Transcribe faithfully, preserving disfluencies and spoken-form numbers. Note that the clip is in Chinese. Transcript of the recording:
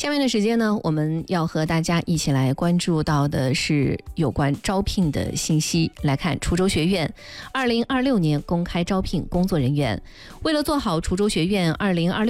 下面的时间呢，我们要和大家一起来关注到的是有关招聘的信息。来看滁州学院二零二六年公开招聘工作人员，为了做好滁州学院二零二六